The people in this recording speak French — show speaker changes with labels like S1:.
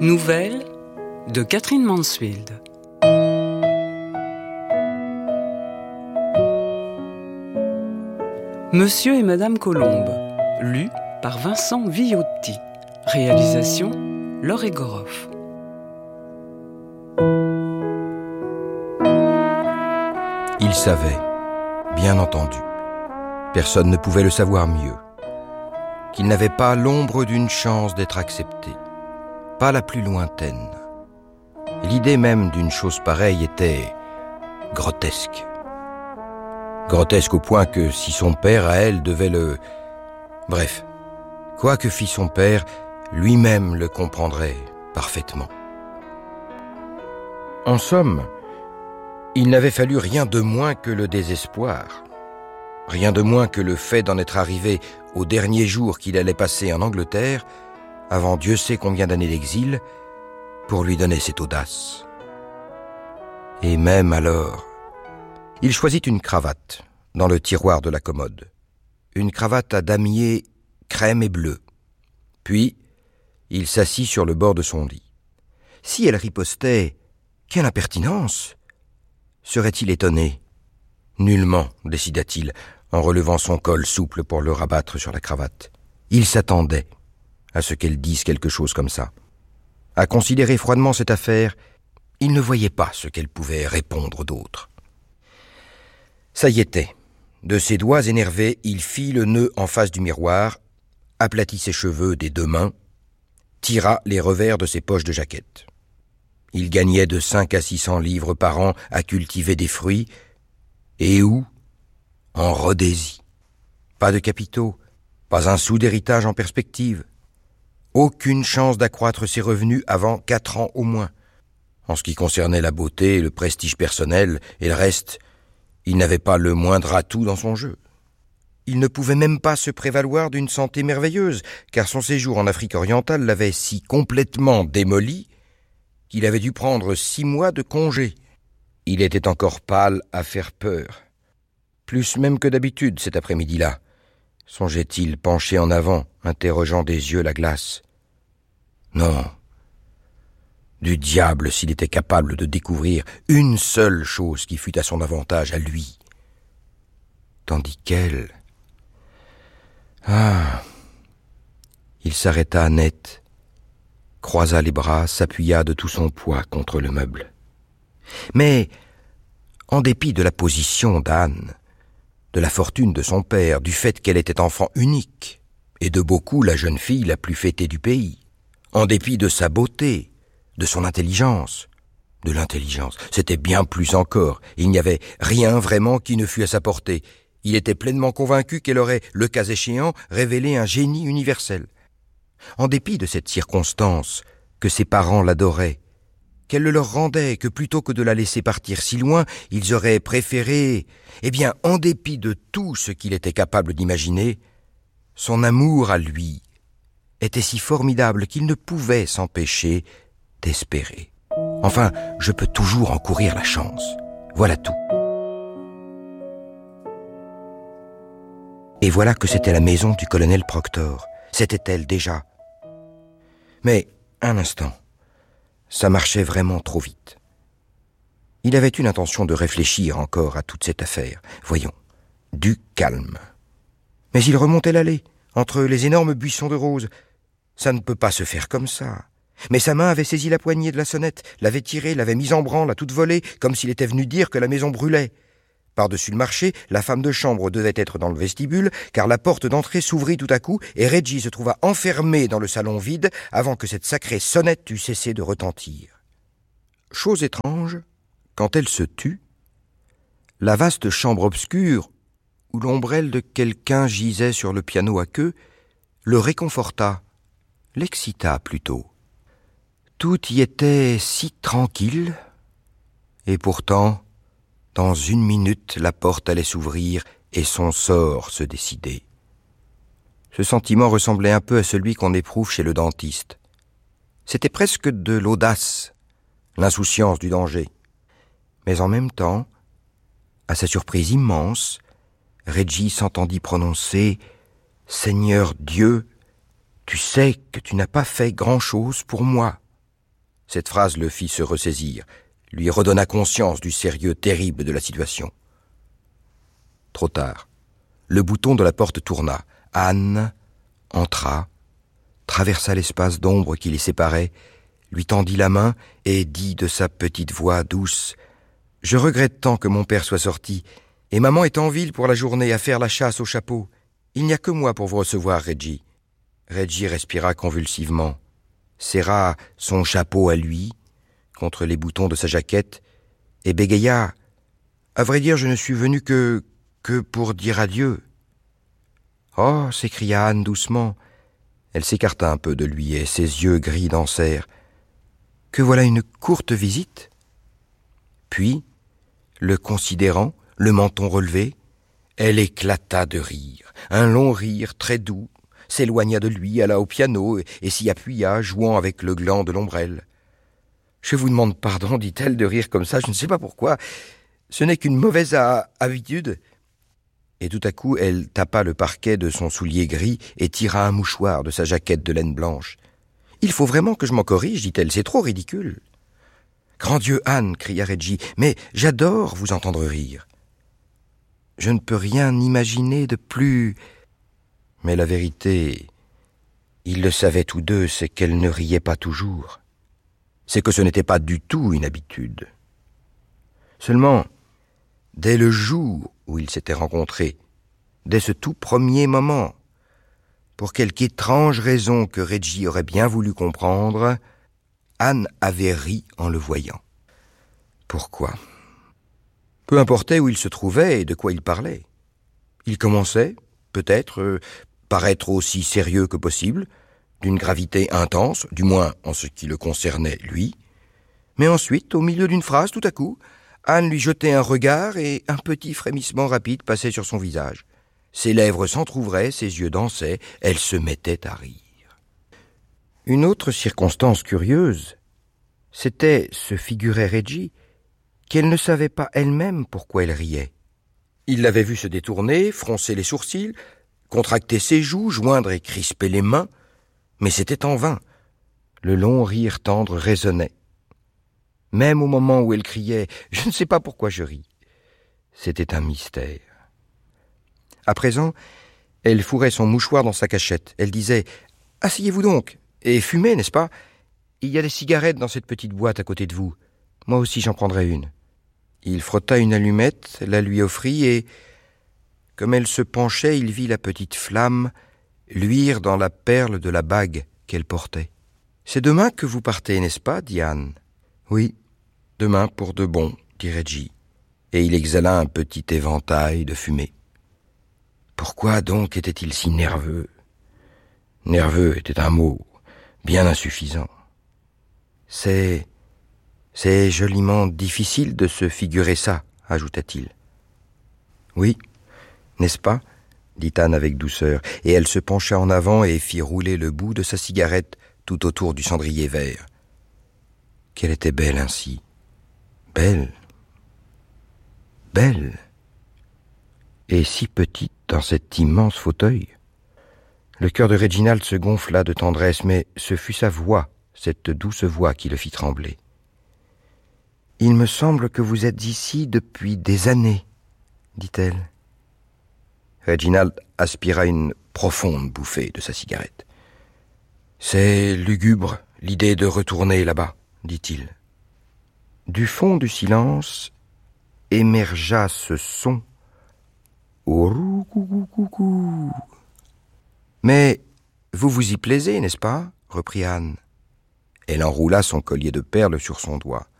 S1: Nouvelle de Catherine Mansfield. Monsieur et Madame Colombe, lu par Vincent Viotti. Réalisation Laure Egoroff.
S2: Il savait, bien entendu, personne ne pouvait le savoir mieux, qu'il n'avait pas l'ombre d'une chance d'être accepté, pas la plus lointaine. L'idée même d'une chose pareille était grotesque. Grotesque au point que si son père à elle devait le... Bref, quoi que fît son père, lui-même le comprendrait parfaitement. En somme, il n'avait fallu rien de moins que le désespoir, rien de moins que le fait d'en être arrivé au dernier jour qu'il allait passer en Angleterre, avant Dieu sait combien d'années d'exil, pour lui donner cette audace. Et même alors, il choisit une cravate dans le tiroir de la commode, une cravate à damier crème et bleu. Puis, il s'assit sur le bord de son lit. Si elle ripostait « Quelle impertinence !» serait-il étonné? Nullement, décida-t-il, en relevant son col souple pour le rabattre sur la cravate. Il s'attendait à ce qu'elle dise quelque chose comme ça. À considérer froidement cette affaire, il ne voyait pas ce qu'elle pouvait répondre d'autre. Ça y était. De ses doigts énervés, il fit le nœud en face du miroir, aplatit ses cheveux des deux mains, tira les revers de ses poches de jaquette. Il gagnait de 5 à 600 livres par an à cultiver des fruits. Et où? En Rhodésie. Pas de capitaux, pas un sou d'héritage en perspective. Aucune chance d'accroître ses revenus avant 4 ans au moins. En ce qui concernait la beauté, le prestige personnel et le reste, il n'avait pas le moindre atout dans son jeu. Il ne pouvait même pas se prévaloir d'une santé merveilleuse, car son séjour en Afrique orientale l'avait si complètement démoli qu'il avait dû prendre 6 mois de congé. Il était encore pâle à faire peur. Plus même que d'habitude cet après-midi-là, songeait-il penché en avant, interrogeant des yeux la glace. Non. Du diable s'il était capable de découvrir une seule chose qui fût à son avantage, à lui. Tandis qu'elle... Il s'arrêta net, croisa les bras, s'appuya de tout son poids contre le meuble. Mais, en dépit de la position d'Anne, de la fortune de son père, du fait qu'elle était enfant unique, et de beaucoup la jeune fille la plus fêtée du pays, en dépit de sa beauté, de son intelligence, de l'intelligence, c'était bien plus encore, il n'y avait rien vraiment qui ne fût à sa portée. Il était pleinement convaincu qu'elle aurait, le cas échéant, révélé un génie universel. En dépit de cette circonstance, que ses parents l'adoraient, qu'elle le leur rendait, que plutôt que de la laisser partir si loin, ils auraient préféré, en dépit de tout ce qu'il était capable d'imaginer, son amour à lui était si formidable qu'il ne pouvait s'empêcher d'espérer. Enfin, je peux toujours encourir la chance. Voilà tout. Et voilà que c'était la maison du colonel Proctor. C'était elle déjà. Mais, un instant, ça marchait vraiment trop vite. Il avait eu l'intention de réfléchir encore à toute cette affaire. Voyons, du calme. Mais il remontait l'allée, entre les énormes buissons de roses. Ça ne peut pas se faire comme ça. Mais sa main avait saisi la poignée de la sonnette, l'avait tirée, l'avait mise en branle à toute volée, comme s'il était venu dire que la maison brûlait. Par-dessus le marché, la femme de chambre devait être dans le vestibule, car la porte d'entrée s'ouvrit tout à coup, et Reggie se trouva enfermé dans le salon vide avant que cette sacrée sonnette eût cessé de retentir. Chose étrange, quand elle se tut, la vaste chambre obscure, où l'ombrelle de quelqu'un gisait sur le piano à queue, le réconforta, l'excita plutôt. Tout y était si tranquille, et pourtant... Dans 1 minute, la porte allait s'ouvrir et son sort se décider. Ce sentiment ressemblait un peu à celui qu'on éprouve chez le dentiste. C'était presque de l'audace, l'insouciance du danger. Mais en même temps, à sa surprise immense, Reggie s'entendit prononcer « Seigneur Dieu, tu sais que tu n'as pas fait grand-chose pour moi. Cette phrase le fit se ressaisir, lui redonna conscience du sérieux terrible de la situation. Trop tard. Le bouton de la porte tourna. Anne entra, traversa l'espace d'ombre qui les séparait, lui tendit la main et dit de sa petite voix douce « Je regrette tant que mon père soit sorti, et maman est en ville pour la journée à faire la chasse au chapeau. Il n'y a que moi pour vous recevoir, Reggie. » Reggie respira convulsivement, serra son chapeau à lui, contre les boutons de sa jaquette, et bégaya « À vrai dire, je ne suis venu que pour dire adieu. » « Oh » s'écria Anne doucement. Elle s'écarta un peu de lui et ses yeux gris dansèrent. « Que voilà une courte visite ?» Puis, le considérant, le menton relevé, elle éclata de rire. Un long rire très doux, s'éloigna de lui, alla au piano et s'y appuya, jouant avec le gland de l'ombrelle. « Je vous demande pardon, dit-elle, de rire comme ça, je ne sais pas pourquoi. Ce n'est qu'une mauvaise habitude. » Et tout à coup, elle tapa le parquet de son soulier gris et tira un mouchoir de sa jaquette de laine blanche. « Il faut vraiment que je m'en corrige, dit-elle, c'est trop ridicule. »« Grand Dieu, Anne !» cria Reggie, « mais j'adore vous entendre rire. »« Je ne peux rien imaginer de plus... » Mais la vérité, ils le savaient tous deux, c'est qu'elle ne riait pas toujours. C'est que ce n'était pas du tout une habitude. Seulement, dès le jour où ils s'étaient rencontrés, dès ce tout premier moment, pour quelque étrange raison que Reggie aurait bien voulu comprendre, Anne avait ri en le voyant. Pourquoi ? Peu importait où il se trouvait et de quoi il parlait. Il commençait, peut-être, par être aussi sérieux que possible, d'une gravité intense, du moins en ce qui le concernait lui, mais ensuite, au milieu d'une phrase, tout à coup, Anne lui jetait un regard et un petit frémissement rapide passait sur son visage. Ses lèvres s'entr'ouvraient, ses yeux dansaient, elle se mettait à rire. Une autre circonstance curieuse, c'était, se figurait Reggie, qu'elle ne savait pas elle-même pourquoi elle riait. Il l'avait vue se détourner, froncer les sourcils, contracter ses joues, joindre et crisper les mains, mais c'était en vain. Le long rire tendre résonnait. Même au moment où elle criait « Je ne sais pas pourquoi je ris », c'était un mystère. À présent, elle fourrait son mouchoir dans sa cachette. Elle disait « Asseyez-vous donc, et fumez, n'est-ce pas ? Il y a des cigarettes dans cette petite boîte à côté de vous. Moi aussi j'en prendrai une. » Il frotta une allumette, la lui offrit, et, comme elle se penchait, il vit la petite flamme luire dans la perle de la bague qu'elle portait. « C'est demain que vous partez, n'est-ce pas ?» dit Anne. « Oui, demain pour de bon, » dit Reggie, et il exhala un petit éventail de fumée. Pourquoi donc était-il si nerveux ? Nerveux était un mot bien insuffisant. C'est joliment difficile de se figurer ça, ajouta-t-il. Oui, n'est-ce pas ? dit Anne avec douceur, et elle se pencha en avant et fit rouler le bout de sa cigarette tout autour du cendrier vert. Qu'elle était belle ainsi. Belle. Belle. Et si petite dans cet immense fauteuil. Le cœur de Reginald se gonfla de tendresse, mais ce fut sa voix, cette douce voix qui le fit trembler. « Il me semble que vous êtes ici depuis des années, » dit-elle. Reginald aspira une profonde bouffée de sa cigarette. « C'est lugubre, l'idée de retourner là-bas, » dit-il. Du fond du silence émergea ce son. « Mais vous vous y plaisez, n'est-ce pas ?» reprit Anne. Elle enroula son collier de perles sur son doigt.